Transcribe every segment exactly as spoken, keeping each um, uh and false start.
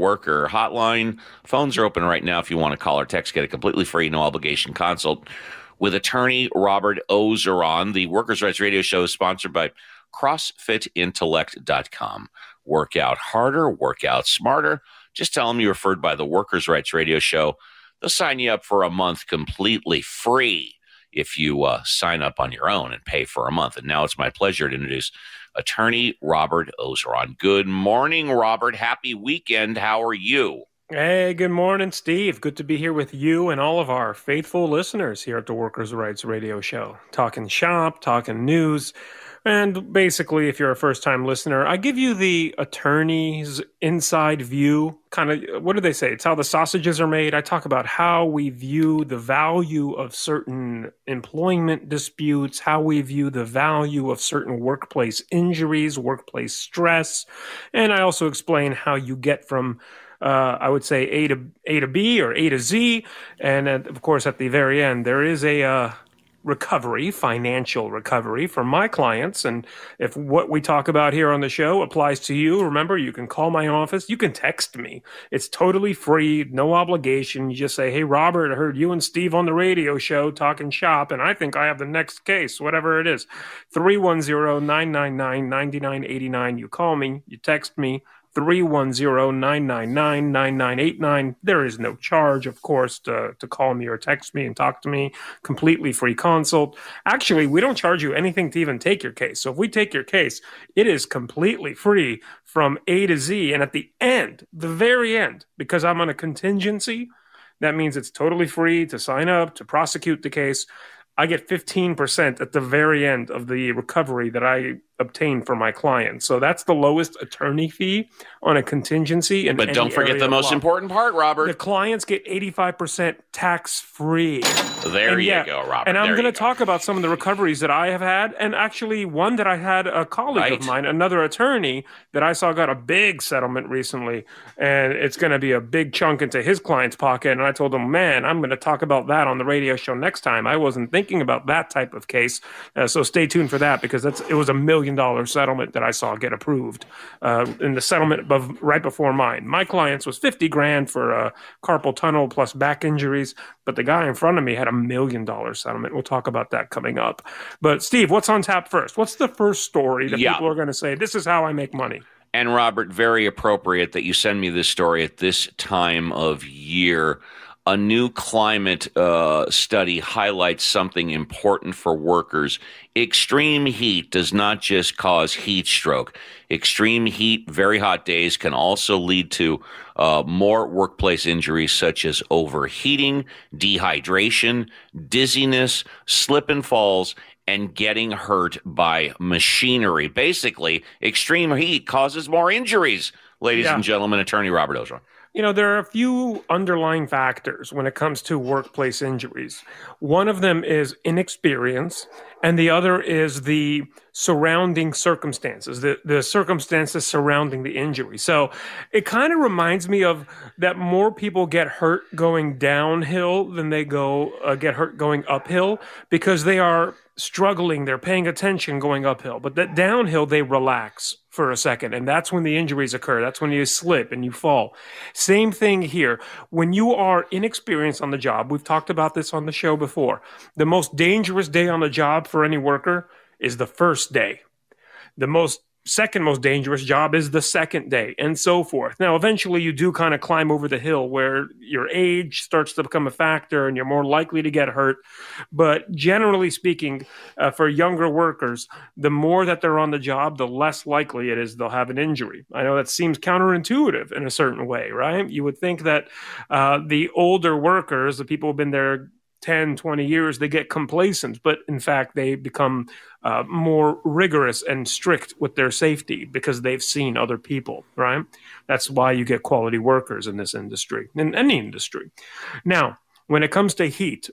worker hotline. Phones are open right now if you want to call or text. Get a completely free, no obligation consult with attorney Robert Ozeron. The Workers' Rights Radio Show is sponsored by CrossFit Intellect dot com. Work out harder, work out smarter. Just tell them you referred by the Workers' Rights Radio Show. They'll sign you up for a month completely free if you uh, sign up on your own and pay for a month. And now it's my pleasure to introduce attorney Robert Ozeron. Good morning, Robert. Happy weekend. How are you? Hey, good morning, Steve. Good to be here with you and all of our faithful listeners here at the Workers' Rights Radio Show. Talking shop, talking news. And basically, if you're a first-time listener, I give you the attorney's inside view. Kind of, what do they say? It's how the sausages are made. I talk about how we view the value of certain employment disputes, how we view the value of certain workplace injuries, workplace stress. And I also explain how you get from Uh, I would say A to A to B or A to Z, and uh, of course at the very end there is a uh, recovery, financial recovery for my clients. And if what we talk about here on the show applies to you, remember you can call my office, you can text me. It's totally free, no obligation. You just say, "Hey Robert, I heard you and Steve on the radio show talking shop, and I think I have the next case," whatever it is. three one zero, nine nine nine, nine nine eight nine. You call me, you text me. three one zero, nine nine nine, nine nine eight nine. There is no charge, of course, to, to call me or text me and talk to me. Completely free consult. Actually, we don't charge you anything to even take your case. So if we take your case, it is completely free from A to Z. And at the end, the very end, because I'm on a contingency, that means it's totally free to sign up, to prosecute the case. I get fifteen percent at the very end of the recovery that I obtain for my client. So that's the lowest attorney fee on a contingency. In but don't forget the most important part, Robert. The clients get eighty-five percent tax-free. There and you yeah, go, Robert. And I'm going to go. talk about some of the recoveries that I have had, and actually one that I had a colleague right. of mine, another attorney that I saw got a big settlement recently, and it's going to be a big chunk into his client's pocket. And I told him, man, I'm going to talk about that on the radio show next time. I wasn't thinking about that type of case, uh, so stay tuned for that, because that's it was a million dollar settlement that I saw get approved uh, in the settlement above, right before mine. My client's was fifty grand for a carpal tunnel plus back injuries, but the guy in front of me had a million dollar settlement. We'll talk about that coming up. But Steve, what's on tap first? What's the first story that yeah. people are going to say, this is how I make money? And Robert, very appropriate that you send me this story at this time of year. A new climate uh, study highlights something important for workers. Extreme heat does not just cause heat stroke. Extreme heat, very hot days, can also lead to uh, more workplace injuries such as overheating, dehydration, dizziness, slip and falls, and getting hurt by machinery. Basically, extreme heat causes more injuries. Ladies yeah. and gentlemen, attorney Robert Ozeron. You know, there are a few underlying factors when it comes to workplace injuries. One of them is inexperience, and the other is the surrounding circumstances, the, the circumstances surrounding the injury. So it kind of reminds me of that more people get hurt going downhill than they go uh, get hurt going uphill, because they are struggling, they're paying attention going uphill. But that downhill, they relax for a second, and that's when the injuries occur. That's when you slip and you fall. Same thing here. When you are inexperienced on the job, we've talked about this on the show before, the most dangerous day on the job for any worker is the first day. The most second most dangerous job is the second day, and so forth. Now, eventually you do kind of climb over the hill where your age starts to become a factor and you're more likely to get hurt. But generally speaking, uh, for younger workers, the more that they're on the job, the less likely it is they'll have an injury. I know that seems counterintuitive in a certain way, right? You would think that uh, the older workers, the people who've been there ten, twenty years, they get complacent, but in fact, they become uh, more rigorous and strict with their safety because they've seen other people, right? That's why you get quality workers in this industry, in any industry. Now, when it comes to heat,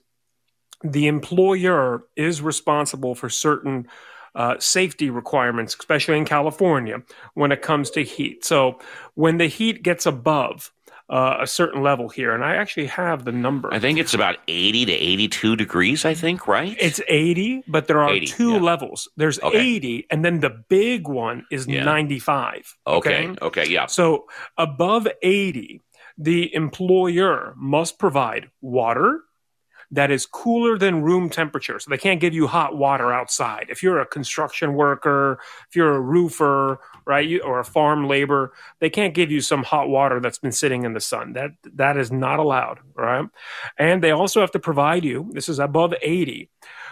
the employer is responsible for certain uh, safety requirements, especially in California, when it comes to heat. So when the heat gets above uh, a certain level here, and I actually have the number. I think it's about eighty to eighty-two degrees, I think, right? It's eighty, but there are eighty, two yeah. levels. There's Okay. eighty, and then the big one is Yeah. ninety-five. Okay, Okay? okay, yeah. So above eighty, the employer must provide water that is cooler than room temperature. So they can't give you hot water outside. If you're a construction worker, if you're a roofer, right, you, or a farm labor, they can't give you some hot water that's been sitting in the sun. That that is not allowed, right? And they also have to provide you, this is above eighty,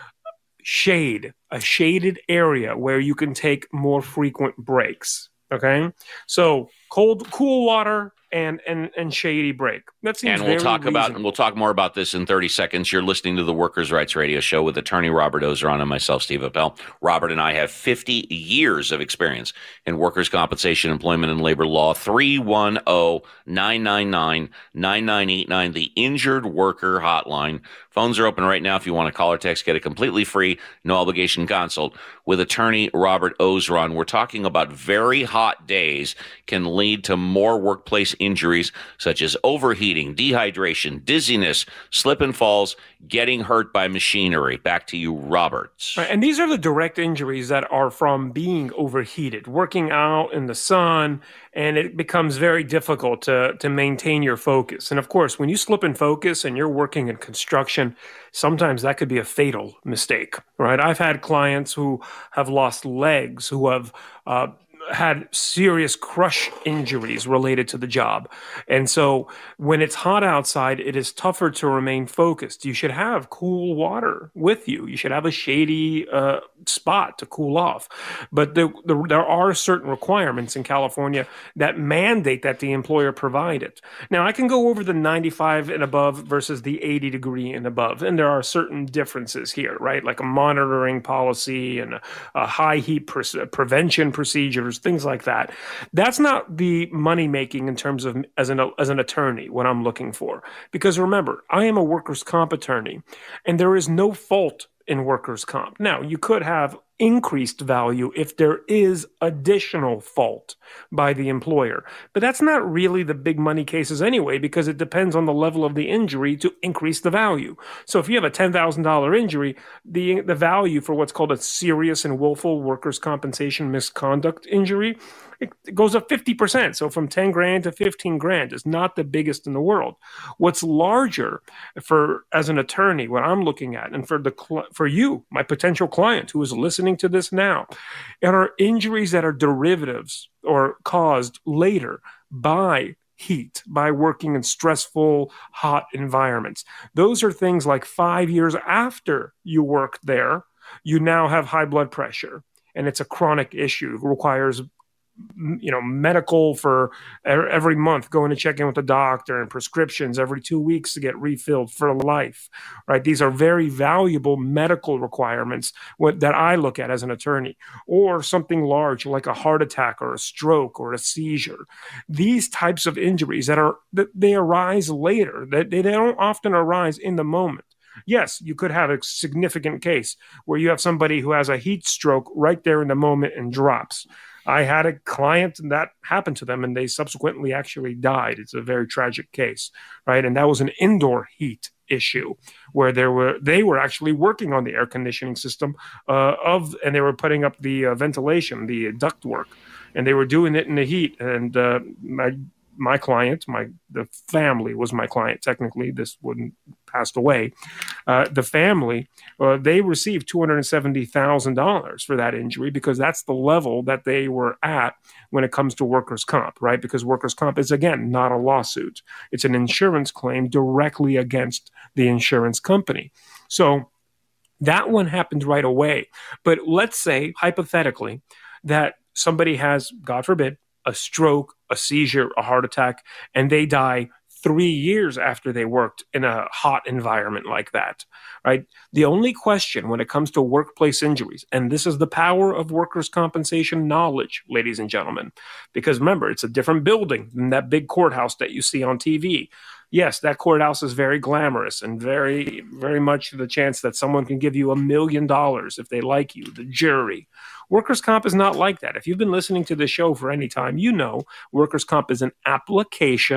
shade, a shaded area where you can take more frequent breaks. Okay? So cold, cool water and and and shady break. That seems And we'll very talk about reasonable. and we'll talk more about this in thirty seconds. You're listening to the Workers' Rights Radio Show with attorney Robert Ozeron and myself, Steve Appel. Robert and I have fifty years of experience in workers' compensation, employment, and labor law. three one zero, nine nine nine, nine nine eight nine, the Injured Worker Hotline. Phones are open right now if you want to call or text. Get a completely free, no obligation consult with attorney Robert Ozeron. We're talking about very hot days can lead to more workplace injuries such as overheating, dehydration, dizziness, slip and falls, getting hurt by machinery. Back to you, Robert. Right, and these are the direct injuries that are from being overheated, working out in the sun, and it becomes very difficult to, to maintain your focus. And of course, when you slip in focus and you're working in construction, sometimes that could be a fatal mistake, right? I've had clients who have lost legs, who have uh, had serious crush injuries related to the job. And so when it's hot outside, it is tougher to remain focused. You should have cool water with you. You should have a shady uh, spot to cool off. But the, the, there are certain requirements in California that mandate that the employer provide it. Now, I can go over the ninety-five and above versus the eighty degree and above. And there are certain differences here, right? Like a monitoring policy and a, a high heat pre- prevention procedures, things like that. That's not the money making in terms of as an as an attorney what I'm looking for. Because remember, I am a workers' comp attorney, and there is no fault in workers' comp. Now, you could have increased value if there is additional fault by the employer. But that's not really the big money cases anyway, because it depends on the level of the injury to increase the value. So if you have a ten thousand dollars injury, the, the value for what's called a serious and willful workers' compensation misconduct injury, it goes up fifty percent. So from ten grand to fifteen grand is not the biggest in the world. What's larger for, as an attorney, what I'm looking at, and for the for you, my potential client who is listening to this now, are injuries that are derivatives or caused later by heat, by working in stressful, hot environments. Those are things like five years after you worked there, you now have high blood pressure, and it's a chronic issue. It requires you know, medical for every month, going to check in with the doctor, and prescriptions every two weeks to get refilled for life, right? These are very valuable medical requirements that I look at as an attorney. Or something large like a heart attack or a stroke or a seizure. These types of injuries that are, that they arise later, that they don't often arise in the moment. Yes, you could have a significant case where you have somebody who has a heat stroke right there in the moment and drops. I had a client that happened to them, and they subsequently actually died. It's a very tragic case, right? And that was an indoor heat issue where there were they were actually working on the air conditioning system uh, of, and they were putting up the uh, ventilation, the duct work, and they were doing it in the heat. And uh, my my client, my the family was my client. Technically, this wouldn't passed away. Uh, the family, uh, they received two hundred seventy thousand dollars for that injury, because that's the level that they were at when it comes to workers' comp, right? Because workers' comp is, again, not a lawsuit. It's an insurance claim directly against the insurance company. So that one happened right away. But let's say, hypothetically, that somebody has, God forbid, a stroke, a seizure, a heart attack, and they die three years after they worked in a hot environment like that, right? The only question when it comes to workplace injuries, and this is the power of workers' compensation knowledge, ladies and gentlemen, because remember, it's a different building than that big courthouse that you see on T V. Yes, that courthouse is very glamorous and very, very much the chance that someone can give you a million dollars if they like you, the jury. Workers' comp is not like that. If you've been listening to this show for any time, you know workers' comp is an application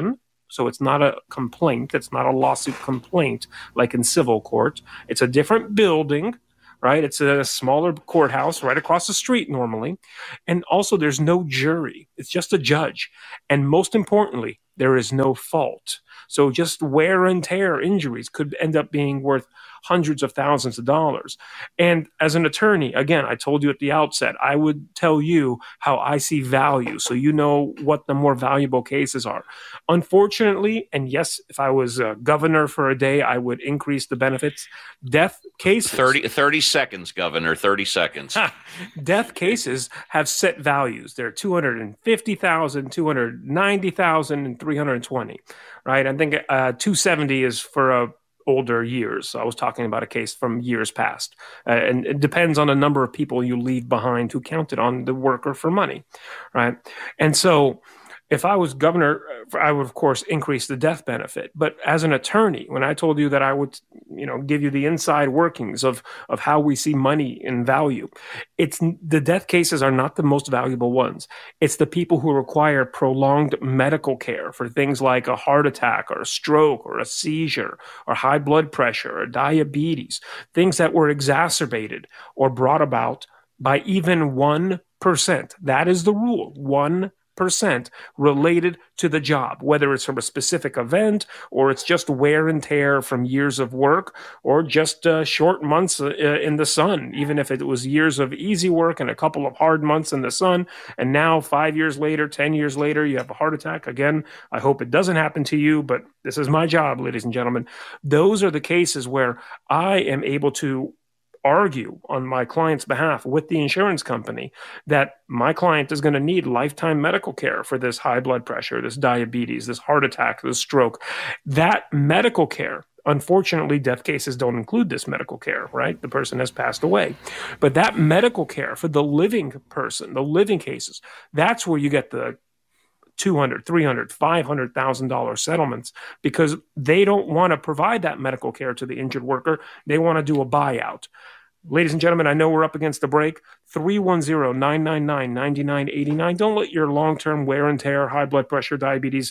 So it's not a complaint. It's not a lawsuit complaint like in civil court. It's a different building, right? It's a smaller courthouse right across the street normally. And also there's no jury. It's just a judge. And most importantly, there is no fault. So just wear and tear injuries could end up being worth hundreds of thousands of dollars. And as an attorney, again, I told you at the outset, I would tell you how I see value so you know what the more valuable cases are. Unfortunately, and yes, if I was a governor for a day, I would increase the benefits. Death cases. thirty, thirty seconds, Governor, thirty seconds. Death cases have set values. They're two hundred fifty thousand dollars, two hundred ninety thousand dollars, and three hundred twenty thousand dollars, right? I think uh, two hundred seventy thousand dollars is for a older years. So I was talking about a case from years past. Uh, and it depends on the number of people you leave behind who counted on the worker for money, right? And so if I was governor, I would, of course, increase the death benefit. But as an attorney, when I told you that I would, you know, give you the inside workings of, of how we see money and value, it's the death cases are not the most valuable ones. It's the people who require prolonged medical care for things like a heart attack or a stroke or a seizure or high blood pressure or diabetes, things that were exacerbated or brought about by even one percent. That is the rule, one percent. Percent related to the job, whether it's from a specific event or it's just wear and tear from years of work or just uh, short months uh, in the sun, even if it was years of easy work and a couple of hard months in the sun. And now five years later, ten years later, you have a heart attack. Again, I hope it doesn't happen to you, but this is my job, ladies and gentlemen. Those are the cases where I am able to argue on my client's behalf with the insurance company that my client is going to need lifetime medical care for this high blood pressure, this diabetes, this heart attack, this stroke. That medical care, unfortunately, death cases don't include this medical care, right? The person has passed away. But that medical care for the living person, the living cases, that's where you get the two hundred thousand dollars, three hundred thousand dollars, five hundred thousand dollars settlements because they don't want to provide that medical care to the injured worker. They want to do a buyout. Ladies and gentlemen, I know we're up against the break. three one zero, nine nine nine, nine nine eight nine. Don't let your long-term wear and tear, high blood pressure, diabetes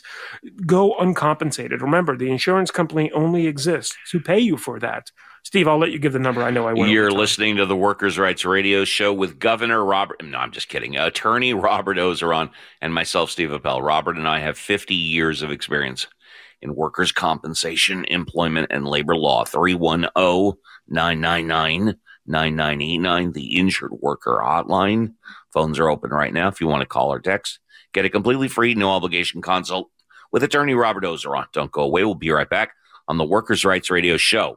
go uncompensated. Remember, the insurance company only exists to pay you for that. Steve, I'll let you give the number. I know I went. You're listening to the Workers' Rights Radio Show with Governor Robert. No, I'm just kidding. Attorney Robert Ozeron and myself, Steve Appel. Robert and I have fifty years of experience in workers' compensation, employment, and labor law. three one zero, nine nine nine, nine nine eight nine, the Injured Worker Hotline. Phones are open right now if you want to call or text. Get a completely free, no obligation consult with Attorney Robert Ozeron. Don't go away. We'll be right back on the Workers' Rights Radio Show.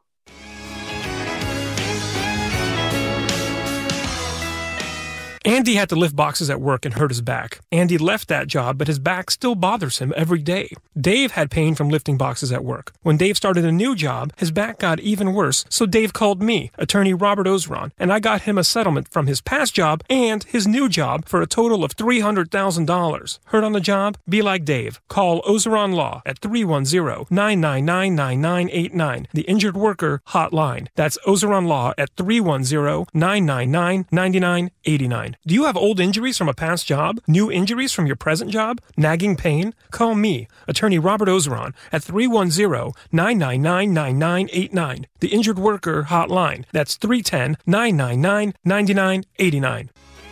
Andy had to lift boxes at work and hurt his back. Andy left that job, but his back still bothers him every day. Dave had pain from lifting boxes at work. When Dave started a new job, his back got even worse, so Dave called me, attorney Robert Ozeron, and I got him a settlement from his past job and his new job for a total of three hundred thousand dollars. Hurt on the job? Be like Dave. Call Ozeron Law at three one zero, nine nine nine, nine nine eight nine, the Injured Worker Hotline. That's Ozeron Law at three one zero, nine nine nine, nine nine eight nine. Do you have old injuries from a past job? New injuries from your present job? Nagging pain? Call me, attorney Robert Ozeron, at three one zero, nine nine nine, nine nine eight nine, the Injured Worker Hotline. That's three one zero, nine nine nine, nine nine eight nine.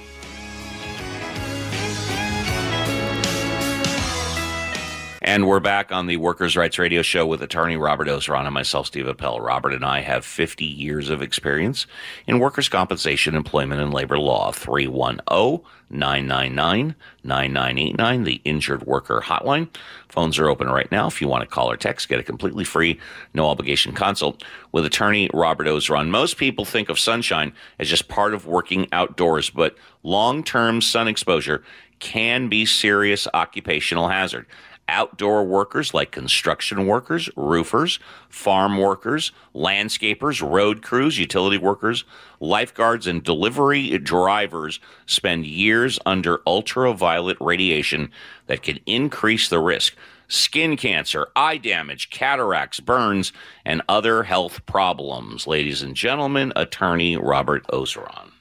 And we're back on the Workers' Rights Radio Show with attorney Robert Ozeron and myself, Steve Appel. Robert and I have fifty years of experience in workers' compensation, employment, and labor law. three one zero, nine nine nine, nine nine eight nine, the Injured Worker Hotline. Phones are open right now. If you want to call or text, get a completely free, no obligation consult with attorney Robert Ozeron. Most people think of sunshine as just part of working outdoors, but long-term sun exposure can be serious occupational hazard. Outdoor workers like construction workers, roofers, farm workers, landscapers, road crews, utility workers, lifeguards, and delivery drivers spend years under ultraviolet radiation that can increase the risk. Skin cancer, eye damage, cataracts, burns, and other health problems. Ladies and gentlemen, attorney Robert Ozeron.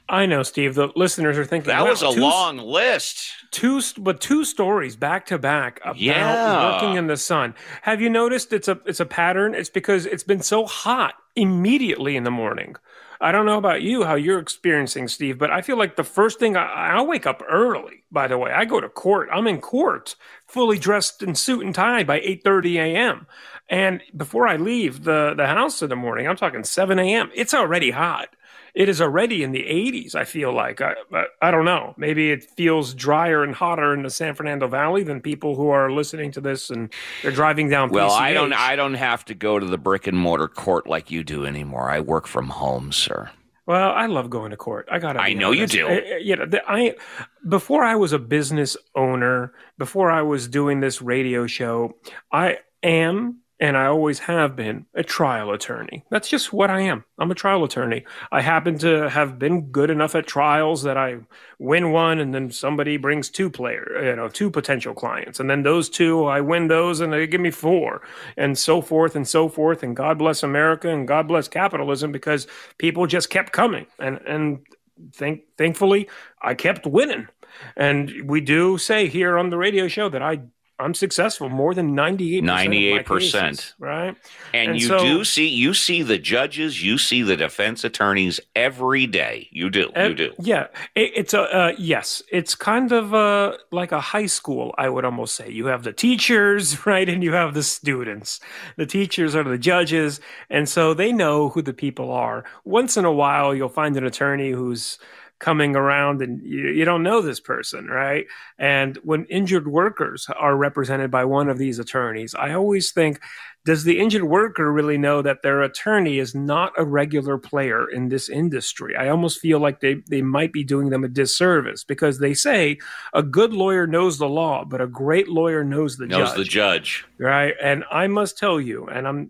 I know, Steve. The listeners are thinking That wow, was a two, long list. Two, but two stories back to back about Yeah. working in the sun. Have you noticed it's a it's a pattern? It's because it's been so hot immediately in the morning. I don't know about you, how you're experiencing, Steve, but I feel like the first thing I, I'll wake up early. By the way, I go to court. I'm in court, fully dressed in suit and tie by eight thirty a.m. And before I leave the the house in the morning, I'm talking seven a.m. It's already hot. It is already in the eighties, I feel like. I, I, I don't know. Maybe it feels drier and hotter in the San Fernando Valley than people who are listening to this and they're driving down Well, P C H. I don't I don't have to go to the brick and mortar court like you do anymore. I work from home, sir. Well, I love going to court. I got to I know honest. You do. I, you know, the, I before I was a business owner, before I was doing this radio show, I am and I always have been a trial attorney. That's just what I am. I'm a trial attorney. I happen to have been good enough at trials that I win one and then somebody brings two player, you know, two potential clients. And then those two, I win those and they give me four and so forth and so forth. And God bless America and God bless capitalism because people just kept coming. And, and thank, thankfully, I kept winning. And we do say here on the radio show that I I'm successful more than ninety-eight percent. ninety-eight percent. Right? And, and you so, do see you see the judges, you see the defense attorneys every day. You do. Uh, you do. Yeah. It, it's a uh, yes, it's kind of uh, like a high school, I would almost say. You have the teachers, right? And you have the students. The teachers are the judges, and so they know who the people are. Once in a while you'll find an attorney who's coming around and you, you don't know this person, right? And when injured workers are represented by one of these attorneys, I always think, does the injured worker really know that their attorney is not a regular player in this industry? I almost feel like they, they might be doing them a disservice because they say a good lawyer knows the law, but a great lawyer knows the knows judge. Knows the judge. Right? And I must tell you, and I'm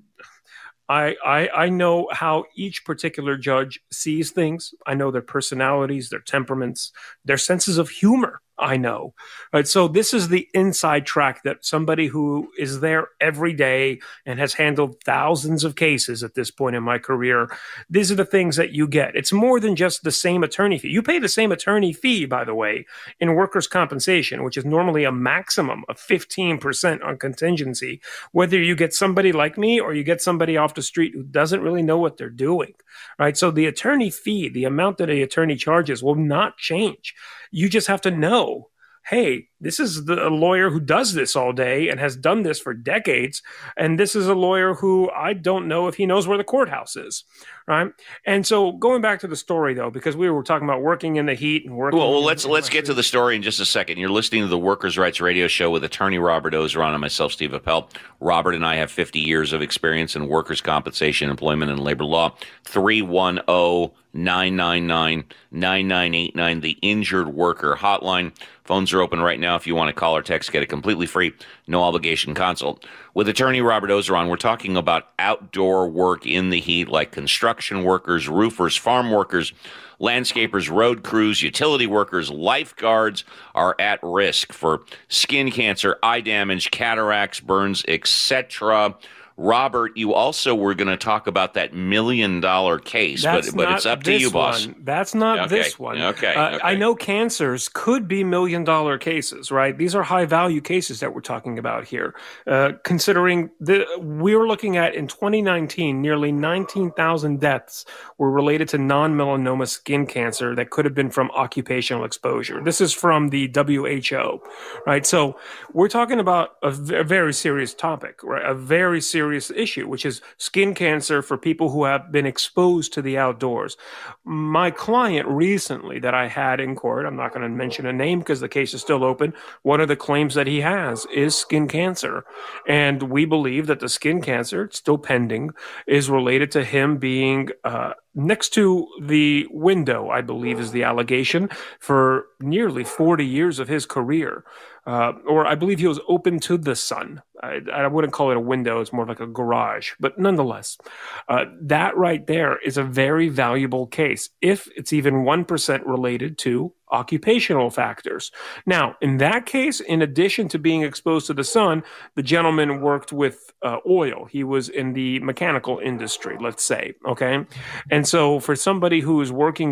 I, I I know how each particular judge sees things. I know their personalities, their temperaments, their senses of humor. I know. Right? So this is the inside track that somebody who is there every day and has handled thousands of cases at this point in my career, these are the things that you get. It's more than just the same attorney fee. You pay the same attorney fee, by the way, in workers' compensation, which is normally a maximum of fifteen percent on contingency, whether you get somebody like me or you get somebody off the street who doesn't really know what they're doing. Right? So the attorney fee, the amount that the attorney charges will not change. You just have to know, hey, this is the, a lawyer who does this all day and has done this for decades. And this is a lawyer who I don't know if he knows where the courthouse is. Right. And so going back to the story, though, because we were talking about working in the heat and working. Well, well in, let's in let's get to the story in just a second. You're listening to the Workers' Rights Radio Show with attorney Robert Ozeron and myself, Steve Appel. Robert and I have fifty years of experience in workers' compensation, employment, and labor law. three one zero, nine nine nine, nine nine eight nine, the Injured Worker Hotline. Phones are open right now if you want to call or text. Get a completely free, no obligation consult. With attorney Robert Ozeron, we're talking about outdoor work in the heat like construction workers, roofers, farm workers, landscapers, road crews, utility workers, lifeguards are at risk for skin cancer, eye damage, cataracts, burns, et cetera. Robert, you also were going to talk about that million dollar case, That's but but it's up to you, boss. One. That's not okay. this one. Okay. Uh, okay. I know cancers could be million dollar cases, right? These are high value cases that we're talking about here. Uh, considering the we were looking at in twenty nineteen, nearly nineteen thousand deaths were related to non-melanoma skin cancer that could have been from occupational exposure. This is from the W H O, right? So we're talking about a, v- a very serious topic, right? A very serious issue, which is skin cancer for people who have been exposed to the outdoors. My client recently that I had in court, I'm not going to mention a name because the case is still open. One of the claims that he has is skin cancer. And we believe that the skin cancer, it's still pending, is related to him being uh, next to the window, I believe is the allegation, for nearly forty years of his career. Uh, or I believe he was open to the sun. I, I wouldn't call it a window. It's more like a garage. But nonetheless, uh, that right there is a very valuable case if it's even one percent related to occupational factors. Now, in that case, in addition to being exposed to the sun, the gentleman worked with uh, oil. He was in the mechanical industry, let's say, okay? And so for somebody who is working with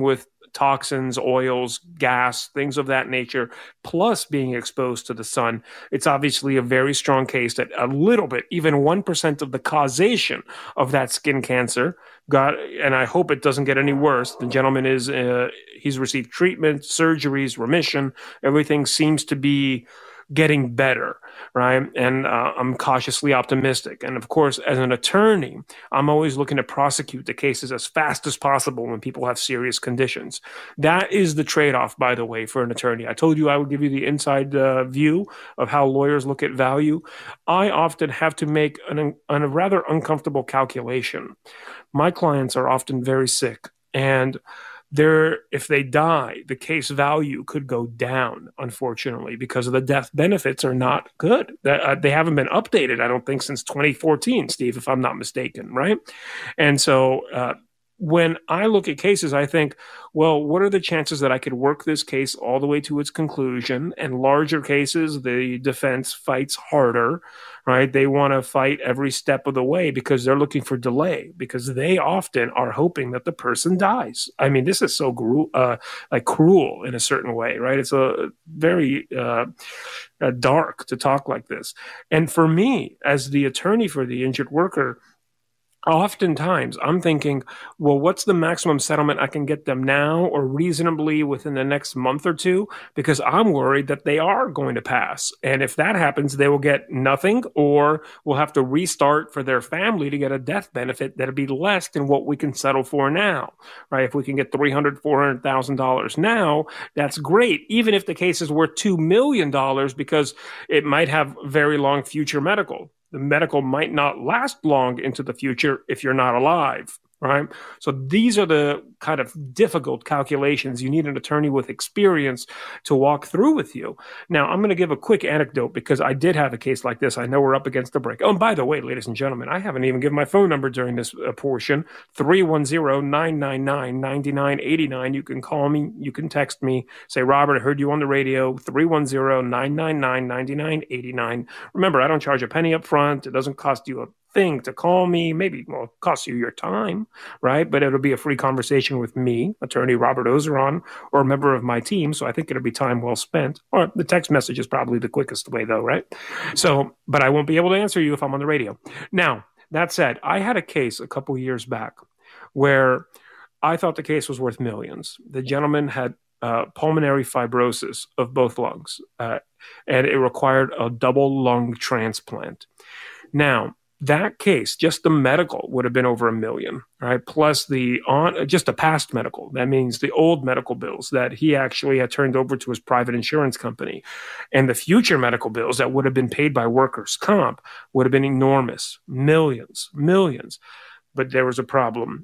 toxins, oils, gas, things of that nature, plus being exposed to the sun, it's obviously a very strong case that a little bit, even one percent of the causation of that skin cancer got, and I hope it doesn't get any worse. The gentleman is, uh, he's received treatment, surgeries, remission. Everything seems to be getting better, right? And uh, I'm cautiously optimistic. And of course, as an attorney, I'm always looking to prosecute the cases as fast as possible when people have serious conditions. That is the trade-off, by the way, for an attorney. I told you I would give you the inside uh, view of how lawyers look at value. I often have to make an, an, a rather uncomfortable calculation. My clients are often very sick, and They're, if they die, the case value could go down, unfortunately, because of the death benefits are not good. Uh, they haven't been updated, I don't think, since twenty fourteen, Steve, if I'm not mistaken, right? And so uh, when I look at cases, I think, well, what are the chances that I could work this case all the way to its conclusion? And larger cases, the defense fights harder, right? They want to fight every step of the way because they're looking for delay, because they often are hoping that the person dies. I mean, this is so gru- uh, like cruel in a certain way, right? It's a very uh, uh, dark to talk like this. And for me, as the attorney for the injured worker, oftentimes I'm thinking, well, what's the maximum settlement I can get them now or reasonably within the next month or two? Because I'm worried that they are going to pass. And if that happens, they will get nothing, or we'll have to restart for their family to get a death benefit that'll be less than what we can settle for now, right? If we can get three hundred thousand dollars, four hundred thousand dollars now, that's great. Even if the case is worth two million dollars, because it might have very long future medical. The medical might not last long into the future if you're not alive, right? So these are the kind of difficult calculations you need an attorney with experience to walk through with you. Now, I'm going to give a quick anecdote because I did have a case like this. I know we're up against the break. Oh, and by the way, ladies and gentlemen, I haven't even given my phone number during this uh, portion, three one zero, nine nine nine, nine nine eight nine. You can call me. You can text me. Say, Robert, I heard you on the radio, three one zero, nine nine nine, nine nine eight nine. Remember, I don't charge a penny up front. It doesn't cost you a thing to call me. Maybe well, it costs you your time, right? But it'll be a free conversation with me, attorney Robert Ozeron, or a member of my team. So I think it'll be time well spent. Or the text message is probably the quickest way, though, right? So, but I won't be able to answer you if I'm on the radio. Now, that said, I had a case a couple years back where I thought the case was worth millions. The gentleman had uh, pulmonary fibrosis of both lungs, uh, and it required a double lung transplant. Now, that case, just the medical would have been over a million, right? Plus the on, just the past medical. That means the old medical bills that he actually had turned over to his private insurance company. And the future medical bills that would have been paid by workers' comp would have been enormous, millions, millions. But there was a problem.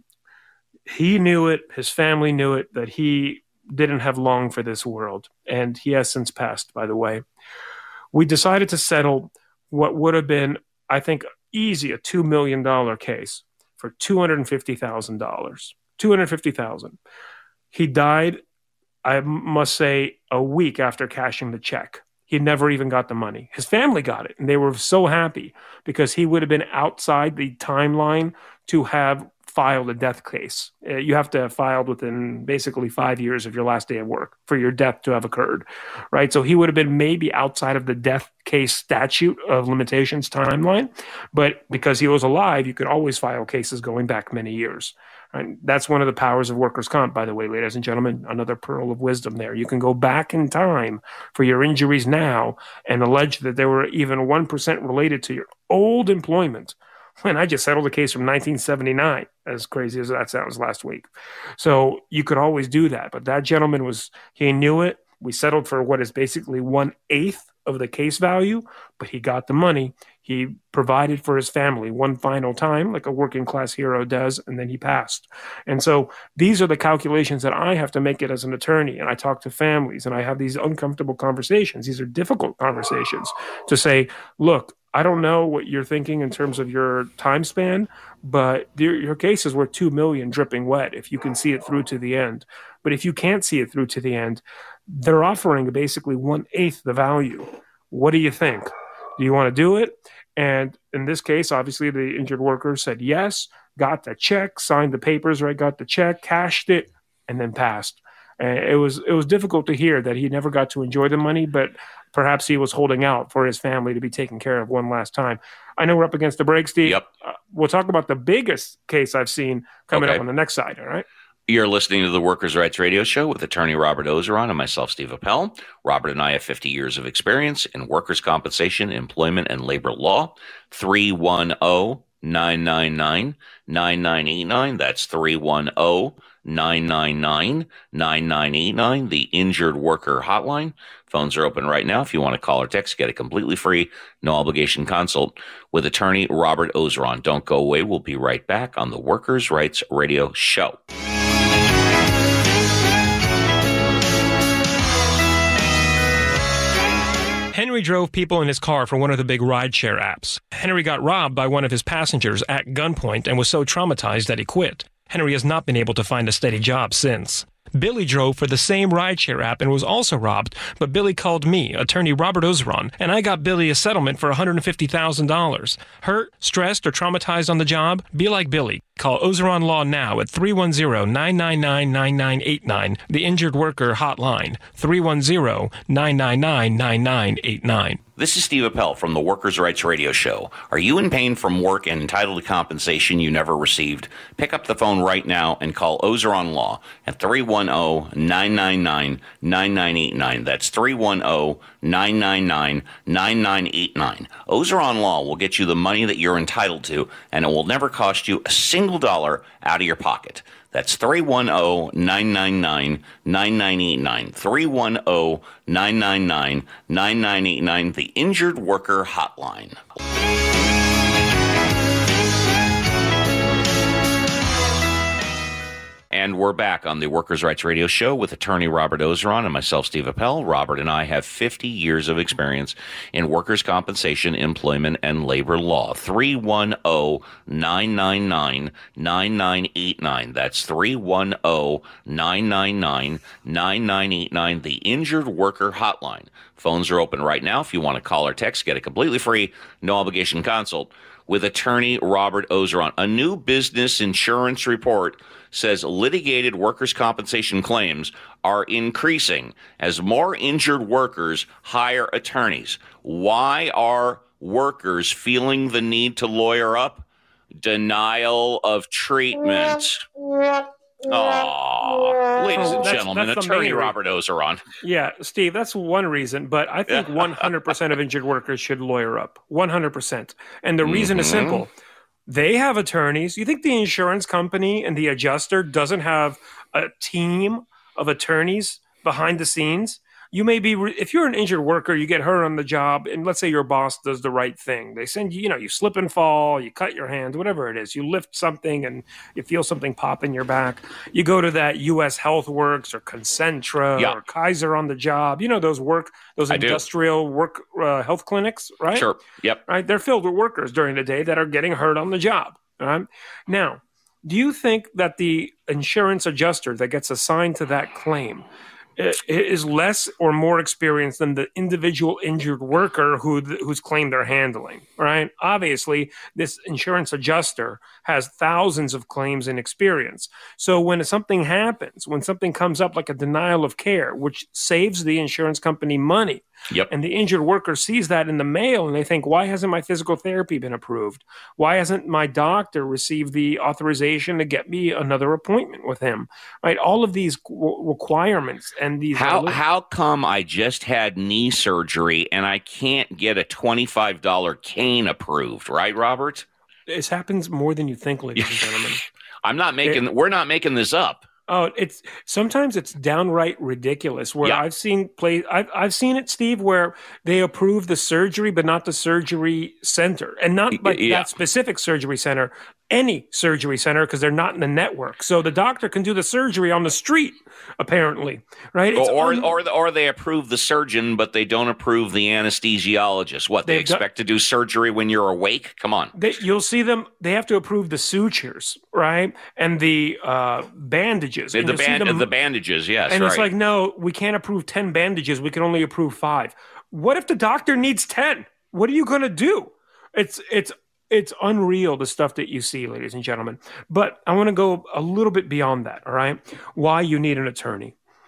He knew it, his family knew it, that he didn't have long for this world. And he has since passed, by the way. We decided to settle what would have been, I think, easy a two million dollars case for two hundred fifty thousand dollars. two hundred fifty thousand dollars. He died, I must say, a week after cashing the check. He never even got the money. His family got it, and they were so happy because he would have been outside the timeline to have filed a death case. Uh, you have to have filed within basically five years of your last day of work for your death to have occurred, right? So he would have been maybe outside of the death case statute of limitations timeline, but because he was alive, you could always file cases going back many years. Right? That's one of the powers of workers' comp, by the way, ladies and gentlemen, another pearl of wisdom there. You can go back in time for your injuries now and allege that they were even one percent related to your old employment. When I just settled a case from nineteen seventy-nine, as crazy as that sounds, last week. So you could always do that. But that gentleman was, he knew it. We settled for what is basically one eighth of the case value, but he got the money. He provided for his family one final time, like a working class hero does, and then he passed. And so these are the calculations that I have to make it as an attorney. And I talk to families and I have these uncomfortable conversations. These are difficult conversations to say, look, I don't know what you're thinking in terms of your time span, but your, your case is worth two million dollars dripping wet if you can see it through to the end. But if you can't see it through to the end, they're offering basically one-eighth the value. What do you think? Do you want to do it? And in this case, obviously, the injured worker said yes, got the check, signed the papers, right, got the check, cashed it, and then passed. And it was it was difficult to hear that he never got to enjoy the money, but perhaps he was holding out for his family to be taken care of one last time. I know we're up against the break, Steve. Yep. Uh, we'll talk about the biggest case I've seen coming Okay. up on the next side, all right? You're listening to the Workers' Rights Radio Show with attorney Robert Ozeron and myself, Steve Appel. Robert and I have fifty years of experience in workers' compensation, employment, and labor law. three one zero, nine nine nine, nine nine eight nine. That's three one zero, nine nine nine, nine nine eight nine, the Injured Worker Hotline. Phones are open right now. If you want to call or text, get a completely free, no obligation consult with attorney Robert Ozeron. Don't go away. We'll be right back on the Workers' Rights Radio Show. Henry drove people in his car for one of the big rideshare apps. Henry got robbed by one of his passengers at gunpoint and was so traumatized that he quit. Henry has not been able to find a steady job since. Billy drove for the same rideshare app and was also robbed, but Billy called me, attorney Robert Ozeron, and I got Billy a settlement for one hundred fifty thousand dollars. Hurt, stressed, or traumatized on the job? Be like Billy. Call Ozeron Law now at three one zero, nine nine nine, nine nine eight nine, the Injured Worker Hotline, three one zero, nine nine nine, nine nine eight nine. This is Steve Appel from the Workers' Rights Radio Show. Are you in pain from work and entitled to compensation you never received? Pick up the phone right now and call Ozeron Law at three one zero, nine nine nine, nine nine eight nine. That's three one zero, nine nine nine, nine nine eight nine. Ozeron Law will get you the money that you're entitled to, and it will never cost you a single dollar out of your pocket. That's three one zero, nine nine nine, nine nine eight nine. three one zero, nine nine nine, nine nine eight nine, the Injured Worker Hotline. And we're back on the Workers' Rights Radio Show with attorney Robert Ozeron and myself, Steve Appel. Robert and I have fifty years of experience in workers' compensation, employment, and labor law. three one zero, nine nine nine, nine nine eight nine. That's three one zero, nine nine nine, nine nine eight nine, the Injured Worker Hotline. Phones are open right now. If you want to call or text, get a completely free, no obligation consult with attorney Robert Ozeron. A new business insurance report says litigated workers' compensation claims are increasing as more injured workers hire attorneys. Why are workers feeling the need to lawyer up? Denial of treatment. Oh, ladies and That's- gentlemen, that's the attorney main re- Robert Ozeron. Yeah, Steve, that's one reason, but I think one hundred percent of injured workers should lawyer up. one hundred percent. And the reason is Mhm. simple. They have attorneys. You think the insurance company and the adjuster doesn't have a team of attorneys behind the scenes? You may be, re- if you're an injured worker, you get hurt on the job, and let's say your boss does the right thing. They send you, you know, you slip and fall, you cut your hands, whatever it is. You lift something and you feel something pop in your back. You go to that U S Health Works or Concentra Yeah. or Kaiser on the job. You know, those work, those I do. industrial work uh, health clinics, right? Sure. Yep. Right? They're filled with workers during the day that are getting hurt on the job. All right? Now, do you think that the insurance adjuster that gets assigned to that claim i- is less or more experienced than the individual injured worker who whose claim they're handling? Right? Obviously, this insurance adjuster has thousands of claims and experience. So when something happens, when something comes up like a denial of care, which saves the insurance company money, Yep. and the injured worker sees that in the mail and they think, why hasn't my physical therapy been approved? Why hasn't my doctor received the authorization to get me another appointment with him? Right? All of these qu- requirements and these. How how come I just had knee surgery and I can't get a twenty-five dollars cane approved, right, Robert? This happens more than you think, ladies and gentlemen. I'm not making we're not making this up. Oh, it's sometimes it's downright ridiculous. Where Yeah. I've seen play, I've I've seen it, Steve, where they approve the surgery, but not the surgery center, and not like Yeah. that specific surgery center, any surgery center, because they're not in the network. So the doctor can do the surgery on the street, apparently, right? It's Or un- or or they approve the surgeon, but they don't approve the anesthesiologist. What, they They've done- expect to do surgery when you're awake? Come on. They, you'll see them. They have to approve the sutures, right, and the uh, bandages. The, And the, you'll see band, them- the bandages, yes, And right. it's like, no, we can't approve ten bandages. We can only approve five. What if the doctor needs ten? What are you going to do? It's it's it's unreal, the stuff that you see, ladies and gentlemen. But I want to go a little bit beyond that, all right? Why you need an attorney.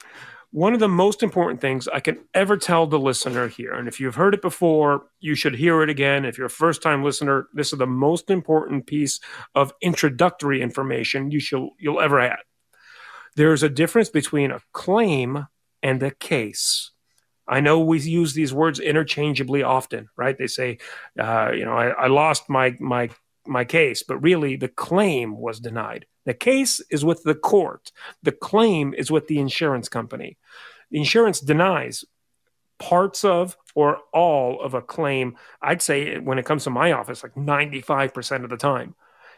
One of the most important things I can ever tell the listener here, and if you've heard it before, you should hear it again. If you're a first-time listener, this is the most important piece of introductory information you shall, you'll ever have. There's a difference between a claim and a case. I know we use these words interchangeably often, right? They say, uh, you know, I, I lost my my my case, but really the claim was denied. The case is with the court. The claim is with the insurance company. The insurance denies parts of or all of a claim. I'd say when it comes to my office, like ninety-five percent of the time.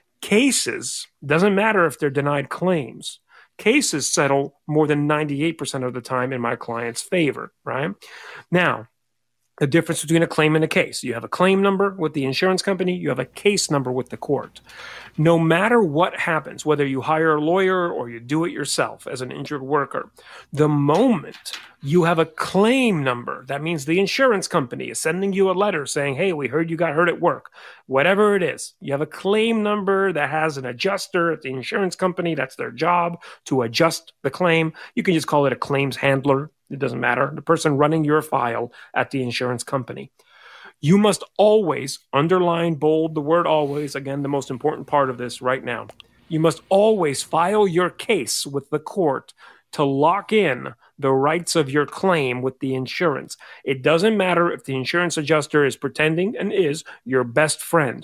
Cases, doesn't matter if they're denied claims. Cases settle more than ninety-eight percent of the time in my client's favor, right? Now, the difference between a claim and a case. You have a claim number with the insurance company. You have a case number with the court. No matter what happens, whether you hire a lawyer or you do it yourself as an injured worker, the moment you have a claim number, that means the insurance company is sending you a letter saying, hey, we heard you got hurt at work. Whatever it is, you have a claim number that has an adjuster at the insurance company. That's their job, to adjust the claim. You can just call it a claims handler. It doesn't matter. The person running your file at the insurance company. You must always underline, bold the word always. Again, the most important part of this right now. You must always file your case with the court to lock in the rights of your claim with the insurance. It doesn't matter if the insurance adjuster is pretending and is your best friend.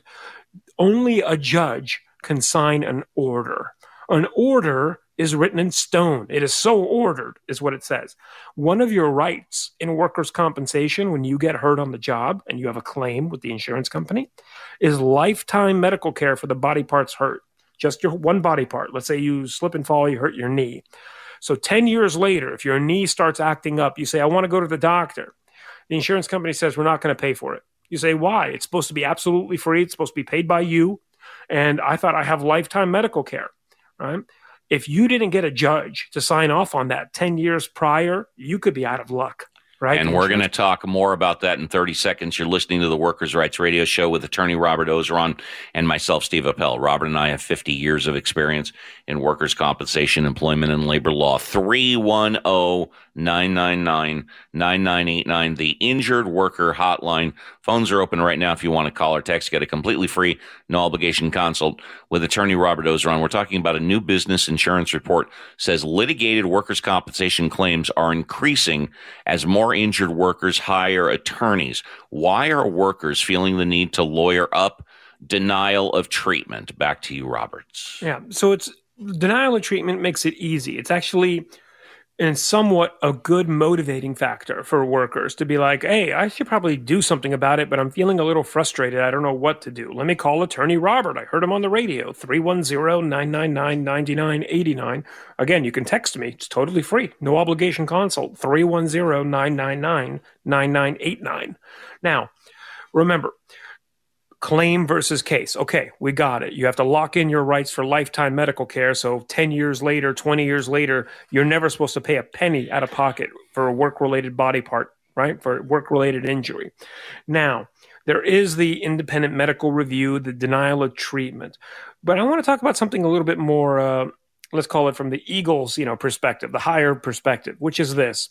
Only a judge can sign an order. An order is written in stone. It is so ordered, is what it says. One of your rights in workers' compensation when you get hurt on the job and you have a claim with the insurance company is lifetime medical care for the body parts hurt. Just your one body part. Let's say you slip and fall, you hurt your knee. So ten years later, if your knee starts acting up, you say, I want to go to the doctor. The insurance company says, we're not going to pay for it. You say, why? It's supposed to be absolutely free. It's supposed to be paid by you. And I thought I have lifetime medical care, right? If you didn't get a judge to sign off on that ten years prior, you could be out of luck, right? And we're going to talk more about that in thirty seconds. You're listening to the Workers' Rights Radio Show with attorney Robert Ozeron and myself, Steve Appel. Robert and I have fifty years of experience in workers' compensation, employment, and labor law. three one zero, nine nine nine, nine nine eight nine, the Injured Worker Hotline. Phones are open right now if you want to call or text. Get a completely free, no obligation consult with attorney Robert Ozeron. We're talking about a new business insurance report says litigated workers' compensation claims are increasing as more injured workers hire attorneys. Why are workers feeling the need to lawyer up denial of treatment? Back to you, Roberts. Yeah, so it's denial of treatment makes it easy. It's actually and somewhat a good motivating factor for workers to be like, hey, I should probably do something about it, but I'm feeling a little frustrated. I don't know what to do. Let me call attorney Robert. I heard him on the radio, three one zero, nine nine nine, nine nine eight nine. Again, you can text me. It's totally free. No obligation consult, three one zero, nine nine nine, nine nine eight nine. Now, remember, claim versus case. Okay, we got it. You have to lock in your rights for lifetime medical care. So ten years later, twenty years later, you're never supposed to pay a penny out of pocket for a work-related body part, right? For work-related injury. Now, there is the independent medical review, the denial of treatment. But I want to talk about something a little bit more, uh, let's call it from the Eagles, you know, perspective, the higher perspective, which is this.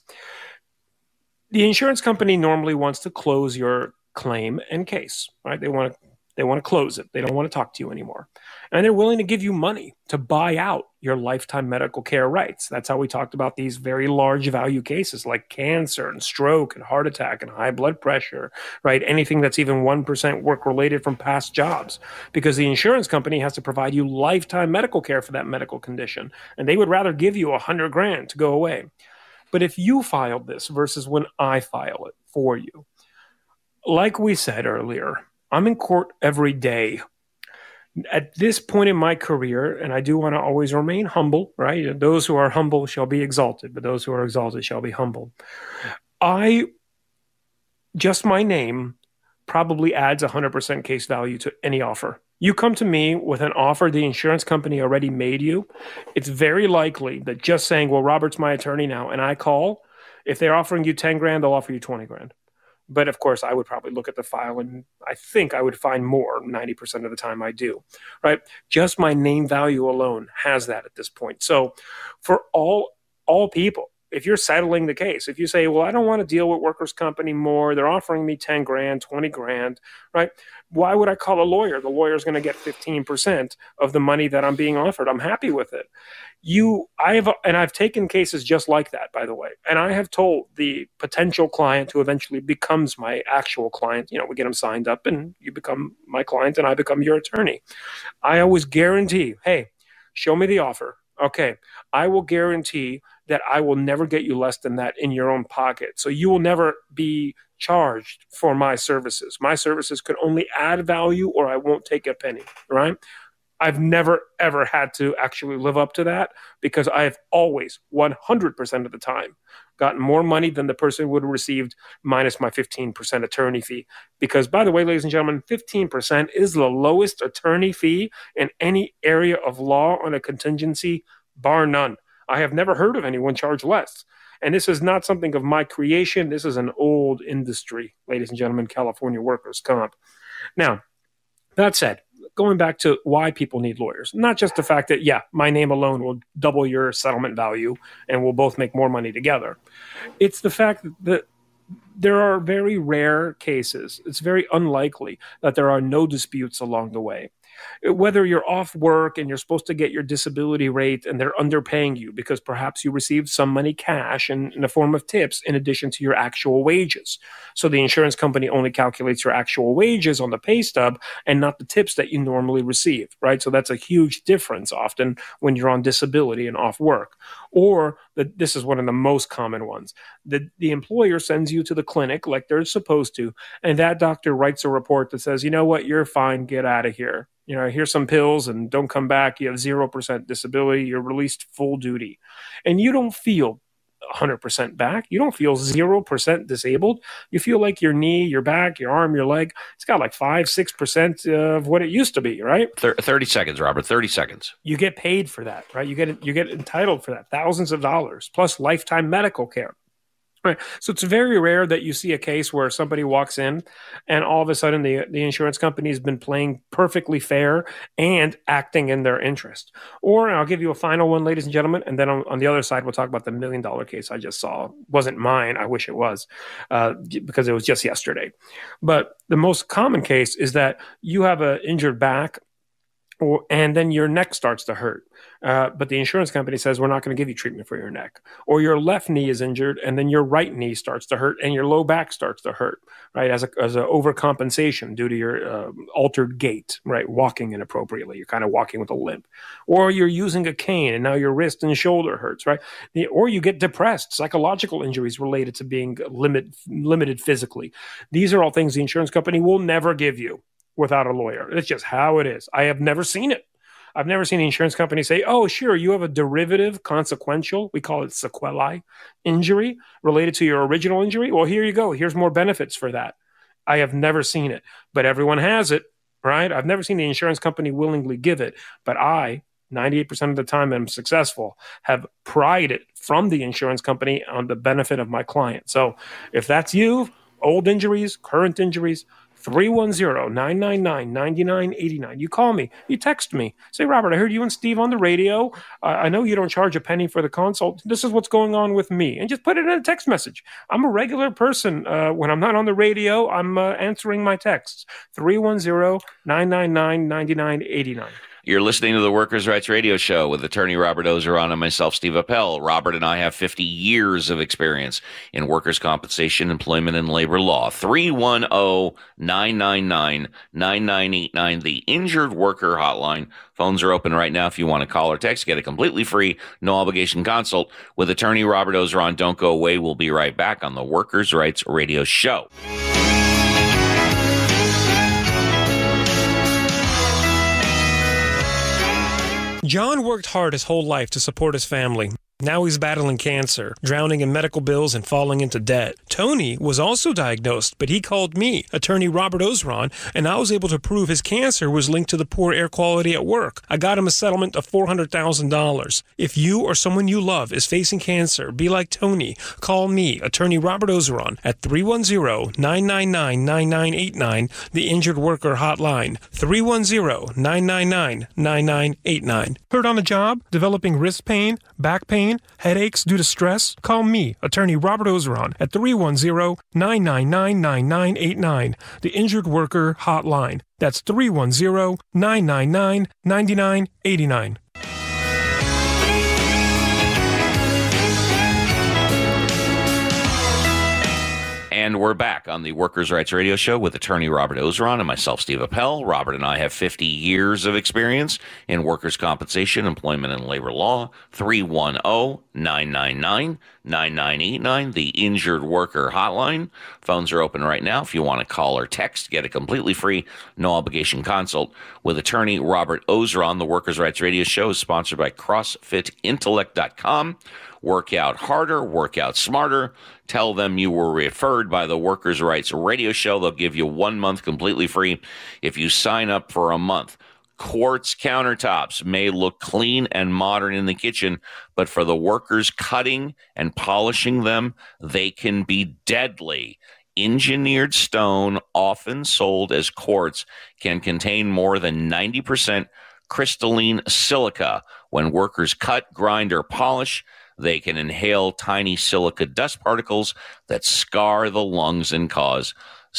The insurance company normally wants to close your claim and case, right? They want to they want to close it. They don't want to talk to you anymore. And they're willing to give you money to buy out your lifetime medical care rights. That's how we talked about these very large value cases like cancer and stroke and heart attack and high blood pressure, right? Anything that's even one percent work-related from past jobs, because the insurance company has to provide you lifetime medical care for that medical condition. And they would rather give you a hundred grand to go away. But if you filed this versus when I file it for you, like we said earlier, I'm in court every day. At this point in my career, and I do want to always remain humble, right? Those who are humble shall be exalted, but those who are exalted shall be humbled. I, just my name probably adds one hundred percent case value to any offer. You come to me with an offer the insurance company already made you, it's very likely that just saying, well, Robert's my attorney now, and I call, if they're offering you ten grand, they'll offer you twenty grand. But of course, I would probably look at the file and I think I would find more ninety percent of the time I do, right? Just my name value alone has that at this point. So for all all people, if you're settling the case, if you say, well, I don't want to deal with workers' comp anymore, they're offering me ten grand, twenty grand, right? Why would I call a lawyer? The lawyer's going to get fifteen percent of the money that I'm being offered. I'm happy with it. You, I have, and I've taken cases just like that, by the way. And I have told the potential client who eventually becomes my actual client, you know, we get them signed up and you become my client and I become your attorney. I always guarantee, hey, show me the offer. Okay, I will guarantee that I will never get you less than that in your own pocket. So you will never be charged for my services. My services could only add value or I won't take a penny, right? I've never, ever had to actually live up to that because I have always, one hundred percent of the time, gotten more money than the person would have received minus my fifteen percent attorney fee. Because, by the way, ladies and gentlemen, fifteen percent is the lowest attorney fee in any area of law on a contingency, bar none. I have never heard of anyone charge less. And this is not something of my creation. This is an old industry, ladies and gentlemen, California workers' comp. Now, that said, going back to why people need lawyers, not just the fact that, yeah, my name alone will double your settlement value and we'll both make more money together. It's the fact that there are very rare cases. It's very unlikely that there are no disputes along the way. Whether you're off work and you're supposed to get your disability rate and they're underpaying you because perhaps you received some money cash in, in the form of tips in addition to your actual wages. So the insurance company only calculates your actual wages on the pay stub and not the tips that you normally receive, right? So that's a huge difference often when you're on disability and off work. Or the, this is one of the most common ones. The, the employer sends you to the clinic like they're supposed to, and that doctor writes a report that says, you know what, you're fine, get out of here. You know, here's some pills and don't come back. You have zero percent disability. You're released full duty. And you don't feel one hundred percent back. You don't feel zero percent disabled. You feel like your knee, your back, your arm, your leg, it's got like five, six percent of what it used to be, right? thirty seconds, Robert, thirty seconds. You get paid for that, right? You get, you get entitled for that, thousands of dollars, plus lifetime medical care. Right. So it's very rare that you see a case where somebody walks in and all of a sudden the, the insurance company has been playing perfectly fair and acting in their interest. Or I'll give you a final one, ladies and gentlemen, and then on, on the other side, we'll talk about the million dollar case I just saw. It wasn't mine. I wish it was uh, because it was just yesterday. But the most common case is that you have an injured back or, and then your neck starts to hurt. Uh, but the insurance company says, we're not going to give you treatment for your neck. Or your left knee is injured and then your right knee starts to hurt and your low back starts to hurt, right? As a, as a overcompensation due to your uh, altered gait, right? Walking inappropriately. You're kind of walking with a limp. Or you're using a cane and now your wrist and shoulder hurts, right? The, or you get depressed, psychological injuries related to being limit, limited physically. These are all things the insurance company will never give you without a lawyer. It's just how it is. I have never seen it. I've never seen the insurance company say, oh, sure, you have a derivative consequential, we call it sequelae, injury related to your original injury. Well, here you go. Here's more benefits for that. I have never seen it, but everyone has it, right? I've never seen the insurance company willingly give it, but I, ninety-eight percent of the time I'm successful, have pried it from the insurance company on the benefit of my client. So if that's you, old injuries, current injuries, three one zero, nine nine nine, nine nine eight nine. You call me. You text me. Say, Robert, I heard you and Steve on the radio. Uh, I know you don't charge a penny for the consult. This is what's going on with me. And just put it in a text message. I'm a regular person. Uh, when I'm not on the radio, I'm uh, answering my texts. three one zero, nine nine nine, nine nine eight nine. You're listening to the Workers' Rights Radio Show with attorney Robert Ozeron and myself, Steve Appel. Robert and I have fifty years of experience in workers' compensation, employment, and labor law. three one zero, nine nine nine, nine nine eight nine, the Injured Worker Hotline. Phones are open right now if you want to call or text. Get a completely free, no-obligation consult with attorney Robert Ozeron. Don't go away. We'll be right back on the Workers' Rights Radio Show. John worked hard his whole life to support his family. Now he's battling cancer, drowning in medical bills and falling into debt. Tony was also diagnosed, but he called me, attorney Robert Ozeron, and I was able to prove his cancer was linked to the poor air quality at work. I got him a settlement of four hundred thousand dollars. If you or someone you love is facing cancer, be like Tony. Call me, attorney Robert Ozeron, at three one zero, nine nine nine, nine nine eight nine, the Injured Worker Hotline, three one zero, nine nine nine, nine nine eight nine. Hurt on the job? Developing wrist pain, back pain, pain, headaches due to stress? Call me, attorney Robert Ozeron, at three one zero, nine nine nine, nine nine eight nine, the Injured Worker Hotline. That's three one zero, nine nine nine, nine nine eight nine. And we're back on the Workers' Rights Radio Show with attorney Robert Ozeron and myself, Steve Appel. Robert and I have fifty years of experience in workers' compensation, employment, and labor law. three one zero, nine nine nine, nine nine eight nine, the Injured Worker Hotline. Phones are open right now. If you want to call or text, get a completely free, no-obligation consult with attorney Robert Ozeron. The Workers' Rights Radio Show is sponsored by CrossFit Intellect dot com. Work out harder, work out smarter. Tell them you were referred by the Workers' Rights Radio Show. They'll give you one month completely free if you sign up for a month. Quartz countertops may look clean and modern in the kitchen, but for the workers cutting and polishing them, they can be deadly. Engineered stone, often sold as quartz, can contain more than ninety percent crystalline silica. When workers cut, grind, or polish, they can inhale tiny silica dust particles that scar the lungs and cause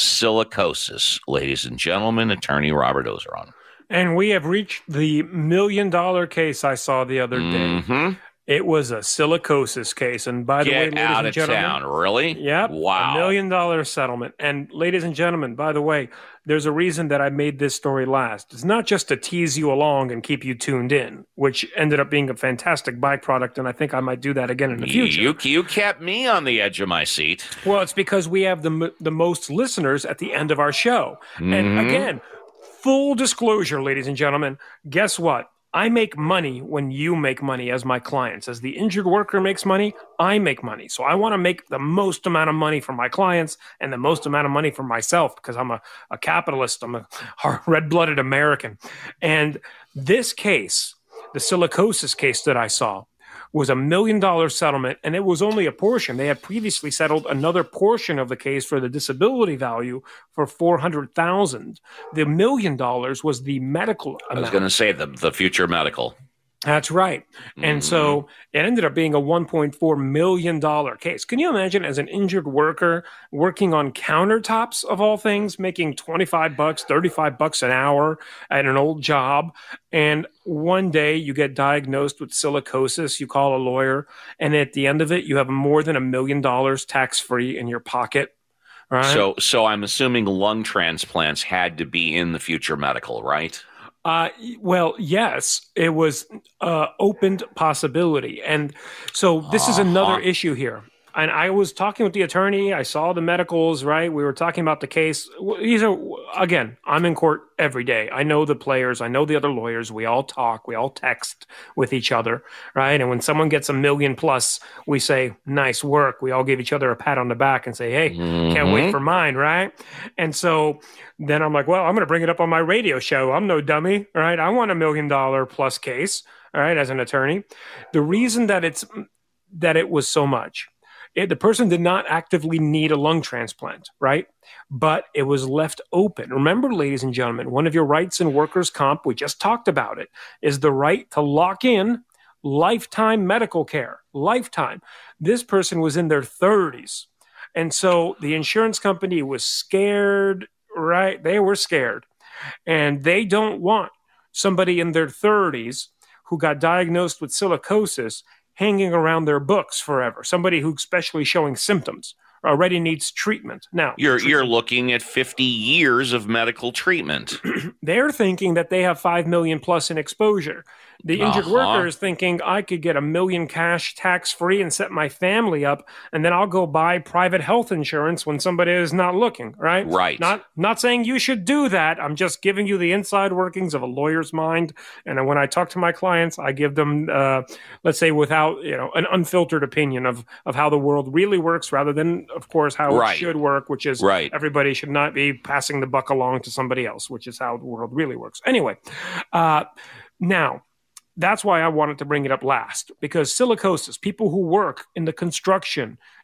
silicosis. Ladies and gentlemen, attorney Robert Ozeron. And we have reached the million dollar case I saw the other day. Mm-hmm. It was a silicosis case. And by the Get way, ladies out and of gentlemen, town, really? Yep. Wow. A million dollar settlement. And ladies and gentlemen, by the way, there's a reason that I made this story last. It's not just to tease you along and keep you tuned in, which ended up being a fantastic byproduct, and I think I might do that again in the future. You, you kept me on the edge of my seat. Well, it's because we have the the most listeners at the end of our show. Mm-hmm. And again, full disclosure, ladies and gentlemen, guess what? I make money when you make money as my clients. As the injured worker makes money, I make money. So I want to make the most amount of money for my clients and the most amount of money for myself because I'm a, a capitalist. I'm a red-blooded American. And this case, the silicosis case that I saw, was a million dollar settlement, and it was only a portion. They had previously settled another portion of the case for the disability value for four hundred thousand dollars. The million dollars was the medical amount. I was going to say the, the future medical. That's right. Mm-hmm. And so it ended up being a one point four million dollars case. Can you imagine as an injured worker working on countertops of all things, making twenty-five bucks, thirty-five bucks an hour at an old job, and one day you get diagnosed with silicosis, you call a lawyer, and at the end of it, you have more than a million dollars tax-free in your pocket. Right? So, so I'm assuming lung transplants had to be in the future medical, right? Uh, well, yes, it was uh, opened possibility. And so this uh-huh. is another issue here. And I was talking with the attorney. I saw the medicals, right? We were talking about the case. These are, again, I'm in court every day. I know the players. I know the other lawyers. We all talk. We all text with each other, right? And when someone gets a million plus, we say, nice work. We all give each other a pat on the back and say, hey, mm-hmm. can't wait for mine, right? And so then I'm like, well, I'm going to bring it up on my radio show. I'm no dummy, right? I want a million dollar plus case, all right, as an attorney. The reason that it's that it was so much, It, the person did not actively need a lung transplant, right? But it was left open. Remember, ladies and gentlemen, one of your rights in workers' comp, we just talked about it, is the right to lock in lifetime medical care. Lifetime. This person was in their thirties. And so the insurance company was scared, right? They were scared. And they don't want somebody in their thirties who got diagnosed with silicosis hanging around their books forever. Somebody who's especially showing symptoms already needs treatment. Now, you're treatment. you're looking at fifty years of medical treatment. They're thinking that they have five million plus in exposure. The injured uh-huh. worker is thinking, I could get a million cash tax-free and set my family up, and then I'll go buy private health insurance when somebody is not looking, right? Right. Not not saying you should do that. I'm just giving you the inside workings of a lawyer's mind. And when I talk to my clients, I give them, uh, let's say, without you know an unfiltered opinion of, of how the world really works, rather than, of course, how right. it should work, which is right. everybody should not be passing the buck along to somebody else, which is how the world really works. Anyway, uh, now, that's why I wanted to bring it up last, because silicosis, people who work in the construction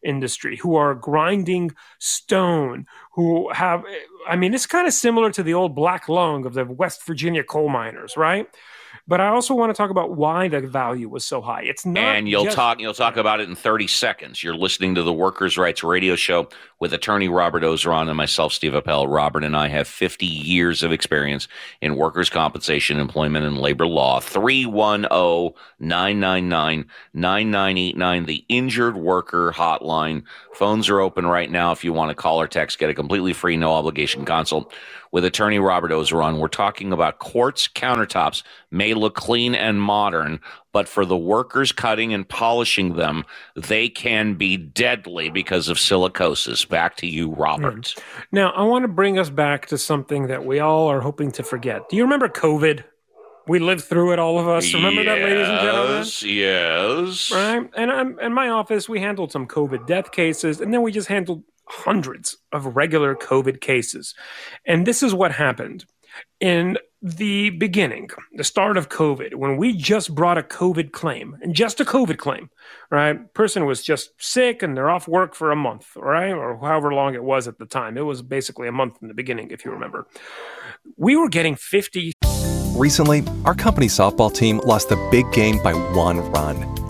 industry, who are grinding stone, who have, I mean, it's kind of similar to the old black lung of the West Virginia coal miners, right? But I also want to talk about why the value was so high. It's not, and you'll just, talk. You'll talk about it in thirty seconds. You're listening to the Workers' Rights Radio Show with attorney Robert Ozeron and myself, Steve Appel. Robert and I have fifty years of experience in workers' compensation, employment, and labor law. three one zero, nine nine nine, nine nine eight nine, the Injured Worker Hotline. Phones are open right now if you want to call or text. Get a completely free, no obligation consult with attorney Robert Ozeron. We're talking about quartz countertops may look clean and modern, but for the workers cutting and polishing them, they can be deadly because of silicosis. Back to you, Robert. Now, I want to bring us back to something that we all are hoping to forget. Do you remember COVID? We lived through it, all of us. Remember yes, that, ladies and gentlemen? Yes, right? And I'm, in my office, we handled some COVID death cases, and then we just handled hundreds of regular COVID cases. And this is what happened. In the beginning, the start of COVID, when we just brought a COVID claim, and just a COVID claim, right? Person was just sick and they're off work for a month, right? Or however long it was at the time. It was basically a month in the beginning, if you remember. We were getting fifty. Recently, our company softball team lost the big game by one run.